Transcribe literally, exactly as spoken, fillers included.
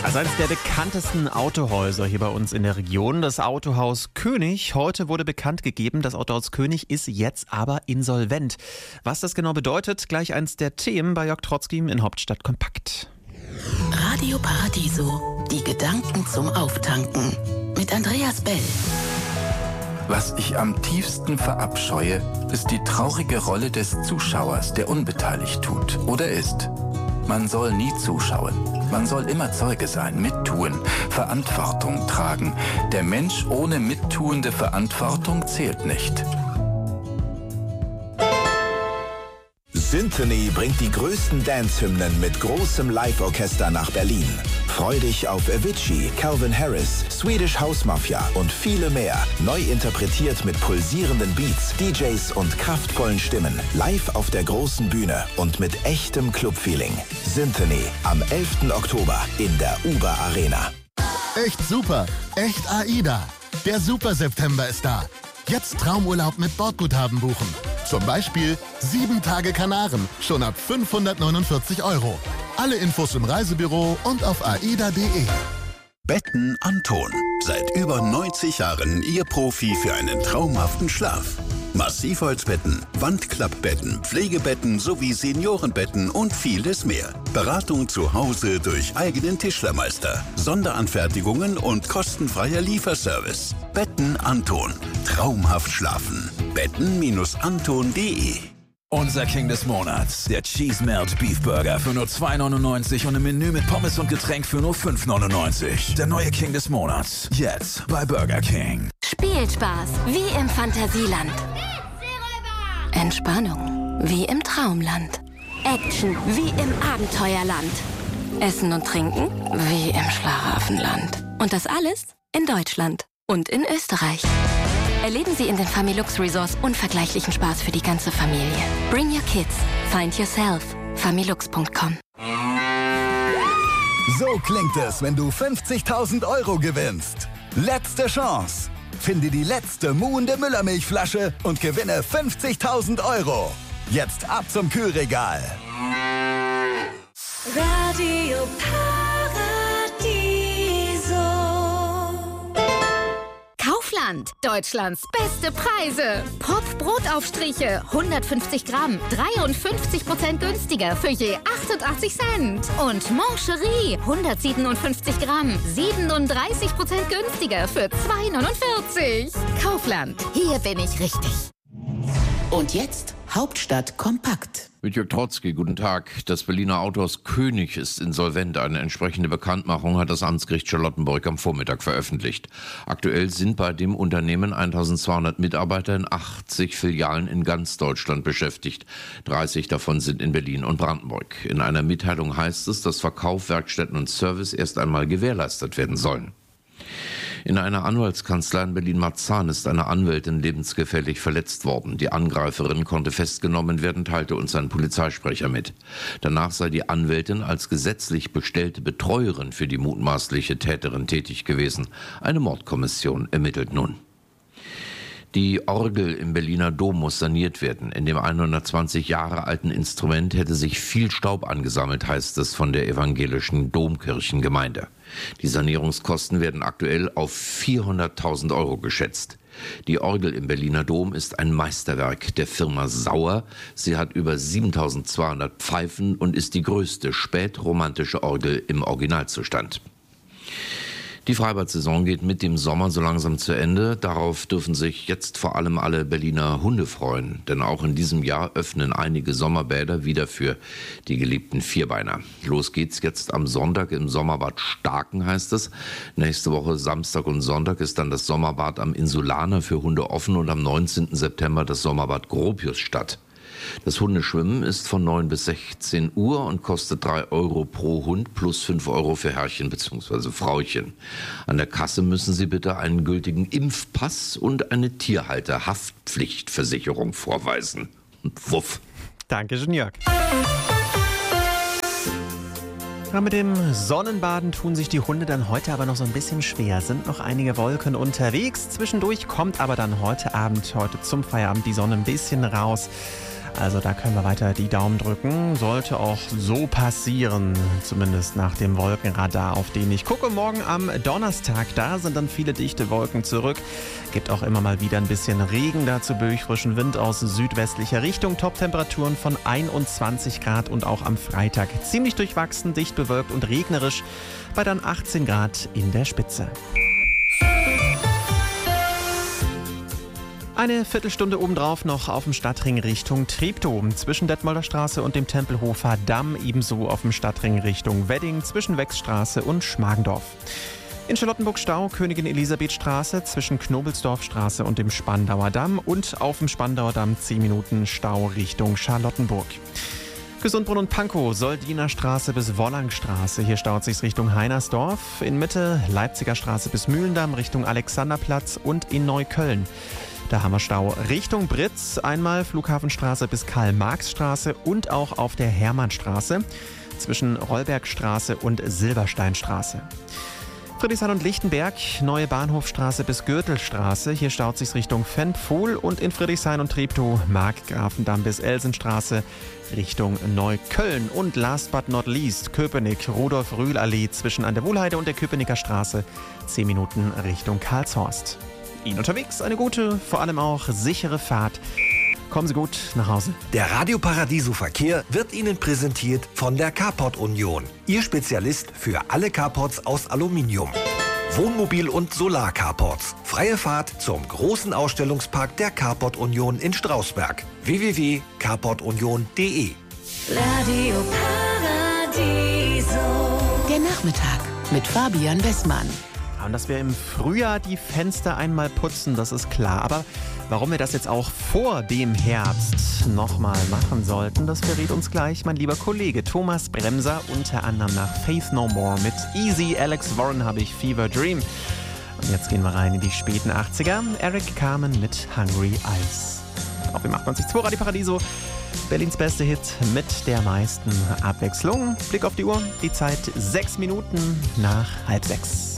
Also eines der bekanntesten Autohäuser hier bei uns in der Region, das Autohaus König. Heute wurde bekannt gegeben, das Autohaus König ist jetzt aber insolvent. Was das genau bedeutet, gleich eins der Themen bei Jörg Trotzki in Hauptstadt Kompakt. Radio Paradiso, die Gedanken zum Auftanken mit Andreas Bell. Was ich am tiefsten verabscheue, ist die traurige Rolle des Zuschauers, der unbeteiligt tut oder ist. Man soll nie zuschauen. Man soll immer Zeuge sein, mittun, Verantwortung tragen. Der Mensch ohne mittuende Verantwortung zählt nicht. Symphony bringt die größten Dance-Hymnen mit großem Live-Orchester nach Berlin. Freu dich auf Avicii, Calvin Harris, Swedish House Mafia und viele mehr. Neu interpretiert mit pulsierenden Beats, D Js und kraftvollen Stimmen. Live auf der großen Bühne und mit echtem Club-Feeling. Symphony am elften Oktober in der Uber Arena. Echt super, echt AIDA. Der Super-September ist da. Jetzt Traumurlaub mit Bordguthaben buchen. Zum Beispiel sieben Tage Kanaren, schon ab fünfhundertneunundvierzig Euro. Alle Infos im Reisebüro und auf aida punkt de. Betten Anton. Seit über neunzig Jahren Ihr Profi für einen traumhaften Schlaf. Massivholzbetten, Wandklappbetten, Pflegebetten sowie Seniorenbetten und vieles mehr. Beratung zu Hause durch eigenen Tischlermeister, Sonderanfertigungen und kostenfreier Lieferservice. Betten Anton. Traumhaft schlafen. betten Anton punkt de. Unser King des Monats, der Cheese Melt Beef Burger für nur zwei neunundneunzig und im Menü mit Pommes und Getränk für nur fünf neunundneunzig. Der neue King des Monats, jetzt bei Burger King. Spielspaß, wie im Fantasieland. Entspannung, wie im Traumland. Action, wie im Abenteuerland. Essen und Trinken, wie im Schlaraffenland. Und das alles in Deutschland und in Österreich. Erleben Sie in den Familux Resorts unvergleichlichen Spaß für die ganze Familie. Bring your kids. Find yourself. familux punkt com. So klingt es, wenn du fünfzigtausend Euro gewinnst. Letzte Chance. Finde die letzte muhende Müllermilchflasche und gewinne fünfzigtausend Euro. Jetzt ab zum Kühlregal. Radio Paradiso. Kaufland, Deutschlands beste Preise. Popf-Brotaufstriche, hundertfünfzig Gramm, dreiundfünfzig Prozent günstiger für je achtundachtzig Cent. Und Mancherie, hundertsiebenundfünfzig Gramm, siebenunddreißig Prozent günstiger für zwei neunundvierzig. Kaufland, hier bin ich richtig. Und jetzt Hauptstadt kompakt. Mit Jörg Trotzki, guten Tag. Das Berliner Autohaus König ist insolvent. Eine entsprechende Bekanntmachung hat das Amtsgericht Charlottenburg am Vormittag veröffentlicht. Aktuell sind bei dem Unternehmen eintausendzweihundert Mitarbeiter in achtzig Filialen in ganz Deutschland beschäftigt. dreißig davon sind in Berlin und Brandenburg. In einer Mitteilung heißt es, dass Verkauf, Werkstätten und Service erst einmal gewährleistet werden sollen. In einer Anwaltskanzlei in Berlin-Marzahn ist eine Anwältin lebensgefährlich verletzt worden. Die Angreiferin konnte festgenommen werden, teilte uns ein Polizeisprecher mit. Danach sei die Anwältin als gesetzlich bestellte Betreuerin für die mutmaßliche Täterin tätig gewesen. Eine Mordkommission ermittelt nun. Die Orgel im Berliner Dom muss saniert werden. In dem hundertzwanzig Jahre alten Instrument hätte sich viel Staub angesammelt, heißt es von der evangelischen Domkirchengemeinde. Die Sanierungskosten werden aktuell auf vierhunderttausend Euro geschätzt. Die Orgel im Berliner Dom ist ein Meisterwerk der Firma Sauer. Sie hat über siebentausendzweihundert Pfeifen und ist die größte spätromantische Orgel im Originalzustand. Die Freibad-Saison geht mit dem Sommer so langsam zu Ende. Darauf dürfen sich jetzt vor allem alle Berliner Hunde freuen. Denn auch in diesem Jahr öffnen einige Sommerbäder wieder für die geliebten Vierbeiner. Los geht's jetzt am Sonntag im Sommerbad Starken, heißt es. Nächste Woche Samstag und Sonntag ist dann das Sommerbad am Insulaner für Hunde offen und am neunzehnten September das Sommerbad Gropiusstadt. Das Hundeschwimmen ist von neun bis sechzehn Uhr und kostet drei Euro pro Hund plus fünf Euro für Herrchen bzw. Frauchen. An der Kasse müssen Sie bitte einen gültigen Impfpass und eine Tierhalterhaftpflichtversicherung vorweisen. Wuff. Danke schön, Jörg. Ja, mit dem Sonnenbaden tun sich die Hunde dann heute aber noch so ein bisschen schwer. Sind noch einige Wolken unterwegs. Zwischendurch kommt aber dann heute Abend, heute zum Feierabend, die Sonne ein bisschen raus. Also da können wir weiter die Daumen drücken. Sollte auch so passieren, zumindest nach dem Wolkenradar, auf den ich gucke. Morgen am Donnerstag, da sind dann viele dichte Wolken zurück. Gibt auch immer mal wieder ein bisschen Regen, dazu böig frischen Wind aus südwestlicher Richtung. Top-Temperaturen von einundzwanzig Grad und auch am Freitag ziemlich durchwachsen, dicht bewölkt und regnerisch bei dann achtzehn Grad in der Spitze. Eine Viertelstunde obendrauf noch auf dem Stadtring Richtung Treptow, zwischen Detmolder Straße und dem Tempelhofer Damm, ebenso auf dem Stadtring Richtung Wedding, zwischen Wechsstraße und Schmargendorf. In Charlottenburg Stau, Königin Elisabeth Straße, zwischen Knobelsdorfstraße und dem Spandauer Damm und auf dem Spandauer Damm zehn Minuten Stau Richtung Charlottenburg. Gesundbrunn und Pankow, Soldiner Straße bis Wollangstraße. Hier staut sich's Richtung Heinersdorf. In Mitte Leipziger Straße bis Mühlendamm Richtung Alexanderplatz und in Neukölln. Da haben wir Stau Richtung Britz, einmal Flughafenstraße bis Karl-Marx-Straße und auch auf der Hermannstraße zwischen Rollbergstraße und Silbersteinstraße. Friedrichshain und Lichtenberg, Neue Bahnhofstraße bis Gürtelstraße. Hier staut sich's Richtung Fenpfuhl und in Friedrichshain und Treptow Markgrafendamm bis Elsenstraße Richtung Neukölln. Und last but not least Köpenick, Rudolf-Rühl-Allee zwischen an der Wohlheide und der Köpenicker Straße zehn Minuten Richtung Karlshorst. Ihnen unterwegs eine gute, vor allem auch sichere Fahrt. Kommen Sie gut nach Hause. Der Radio Paradiso Verkehr wird Ihnen präsentiert von der Carport Union. Ihr Spezialist für alle Carports aus Aluminium. Wohnmobil- und Solar-Carports. Freie Fahrt zum großen Ausstellungspark der Carport Union in Strausberg. w w w punkt carport union punkt d e Radio Paradiso. Der Nachmittag mit Fabian Westmann. Und dass wir im Frühjahr die Fenster einmal putzen, das ist klar. Aber warum wir das jetzt auch vor dem Herbst nochmal machen sollten, das verrät uns gleich mein lieber Kollege Thomas Bremser, unter anderem nach Faith No More mit Easy, Alex Warren habe ich Fever Dream. Und jetzt gehen wir rein in die späten achtziger. Eric Carmen mit Hungry Eyes. Auf dem achtundneunzig Komma zwei Radio Paradiso, Berlins beste Hit mit der meisten Abwechslung. Blick auf die Uhr, die Zeit sechs Minuten nach halb sechs.